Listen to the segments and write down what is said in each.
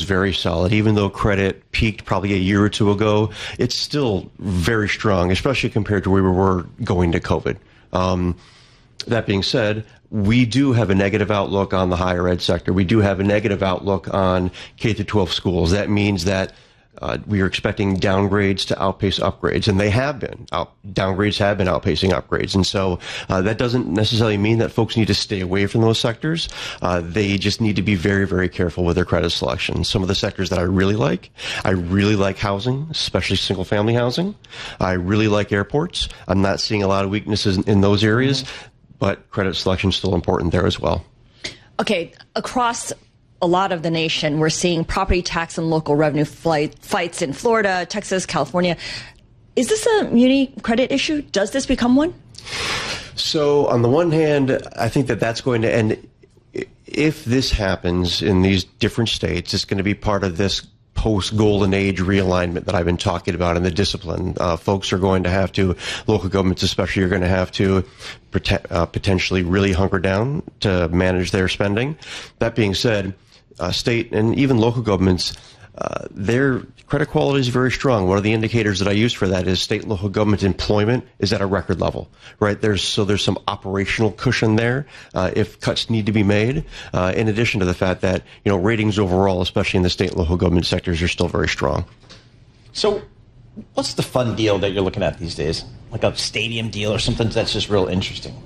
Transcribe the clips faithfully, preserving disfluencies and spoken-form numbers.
very solid. Even though credit peaked probably a year or two ago, it's still very strong, especially compared to where we were going to COVID. Um, that being said, we do have a negative outlook on the higher ed sector. We do have a negative outlook on K through twelve schools. That means that uh, we are expecting downgrades to outpace upgrades, and they have been. Out, downgrades have been outpacing upgrades. And so uh, that doesn't necessarily mean that folks need to stay away from those sectors. Uh, they just need to be very, very careful with their credit selection. Some of the sectors that I really like, I really like housing, especially single-family housing. I really like airports. I'm not seeing a lot of weaknesses in, in those areas. Mm-hmm. But credit selection is still important there as well. Okay, across a lot of the nation, we're seeing property tax and local revenue flight, fights in Florida, Texas, California. Is this a muni credit issue? Does this become one? So on the one hand, I think that that's going to end. If this happens in these different states, it's going to be part of this post-golden age realignment that I've been talking about in the discipline. Uh, folks are going to have to, local governments especially, are going to have to protect, uh, potentially really hunker down to manage their spending. That being said, uh, state and even local governments, uh, their credit quality is very strong. One of the indicators that I use for that is state and local government employment is at a record level, right? There's, so there's some operational cushion there uh, if cuts need to be made, uh, in addition to the fact that, you know, ratings overall, especially in the state and local government sectors, are still very strong. So what's the fun deal that you're looking at these days? Like a stadium deal or something that's just real interesting?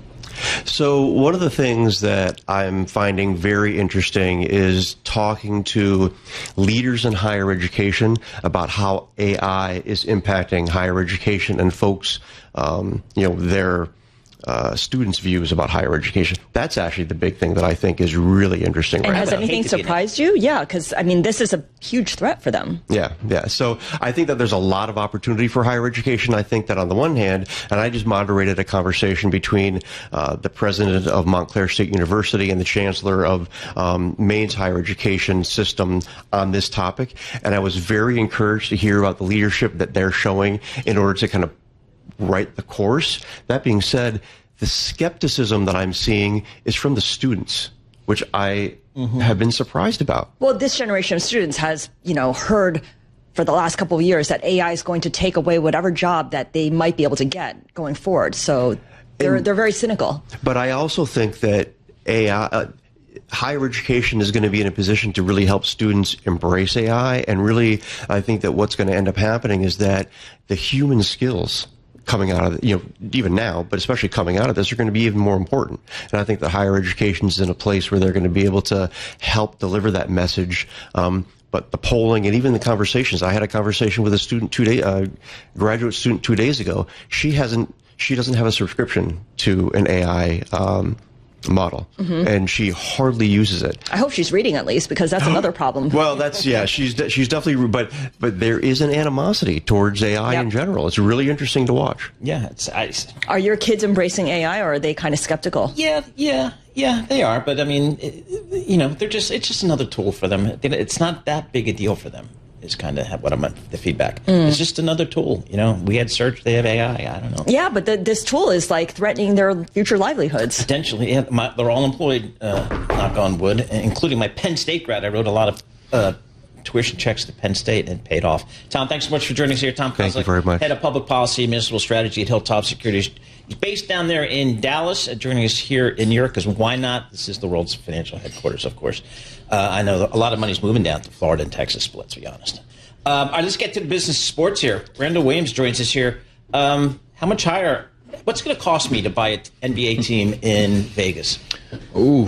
So one of the things that I'm finding very interesting is talking to leaders in higher education about how A I is impacting higher education and folks, um, you know, their uh, students' views about higher education. That's actually the big thing that I think is really interesting. And right has now. anything surprised you? Yeah, because, I mean, this is a huge threat for them. Yeah, yeah. So I think that there's a lot of opportunity for higher education. I think that on the one hand, and I just moderated a conversation between uh, the president of Montclair State University and the chancellor of um, Maine's higher education system on this topic, and I was very encouraged to hear about the leadership that they're showing in order to kind of write the course. That being said, the skepticism that I'm seeing is from the students, which I mm-hmm. have been surprised about. Well, this generation of students has, you know, heard for the last couple of years that A I is going to take away whatever job that they might be able to get going forward. So they're and, they're very cynical. But I also think that A I, uh, higher education is going to be in a position to really help students embrace A I. And really, I think that what's going to end up happening is that the human skills coming out of it, you know, even now, but especially coming out of this, are going to be even more important. And I think that higher education is in a place where they're going to be able to help deliver that message. Um, but the polling and even the conversations, I had a conversation with a student two day, uh, graduate student two days ago. She hasn't, she doesn't have a subscription to an A I, um, model, mm-hmm. and she hardly uses it. I hope she's reading at least, because that's another problem. Well, that's, yeah, she's de- she's definitely, but but there is an animosity towards A I yep. in general. It's really interesting to watch. Yeah, it's. I, are your kids embracing A I, or are they kind of skeptical? Yeah, yeah, yeah, they are. But I mean, it, you know, they're just it's just another tool for them. It's not that big a deal for them. Is kind of what I'm the feedback. Mm. It's just another tool. You know, we had search, they have A I. I don't know. Yeah, but the, this tool is like threatening their future livelihoods. Potentially, yeah. My, they're all employed. Uh, knock on wood, including my Penn State grad. I wrote a lot of uh, tuition checks to Penn State and it paid off. Tom, thanks so much for joining us here. Tom, thank you very much. Head of Public Policy and Municipal Strategy at Hilltop Securities. He's based down there in Dallas, uh, joining us here in New York, because why not? This is the world's financial headquarters, of course. Uh, I know a lot of money's moving down to Florida and Texas, but let's be honest. Um, all right, let's get to the business of sports here. Randall Williams joins us here. Um, how much higher? What's it going to cost me to buy an N B A team in Vegas? Ooh,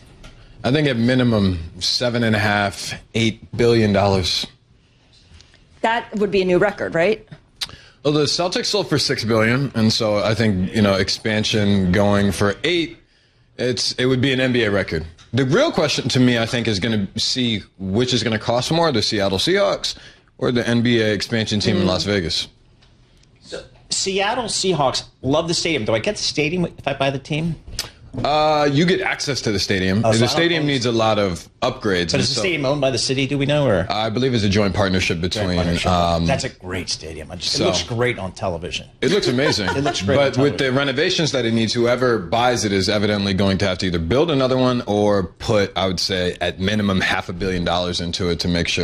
I think at minimum seven and a half, eight billion dollars. That would be a new record, right? Well, the Celtics sold for six billion, and so I think, you know, expansion going for eight, it's it would be an N B A record. The real question to me, I think, is going to see which is going to cost more: the Seattle Seahawks or the N B A expansion team mm. in Las Vegas. So, Seattle Seahawks, love the stadium. Do I get the stadium if I buy the team? Uh, you get access to the stadium. Oh, so the stadium needs a lot of upgrades. But is the so, stadium owned by the city, do we know? Or I believe it's a joint partnership between... Joint partnership. Um, That's a great stadium. I just, so, it looks great on television. It looks amazing. It looks great But with the renovations that it needs, whoever buys it is evidently going to have to either build another one or put, I would say, at minimum half a billion dollars into it to make sure